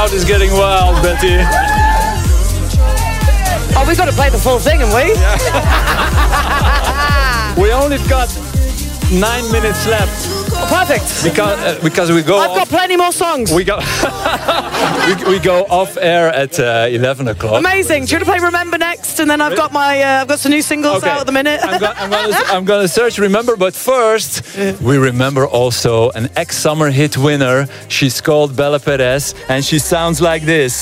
crowd is getting wild, Betty. Oh, we've got to play the full thing, haven't we? We only got 9 minutes left. Oh, perfect. Because we go. I've got plenty more songs. We go. we go off air at 11 o'clock. Amazing. Do you want to play Remember next? And then I've got I've got some new singles out at the minute. I'm gonna search Remember, but first we remember also an ex-summer hit winner. She's called Bella Perez, and she sounds like this.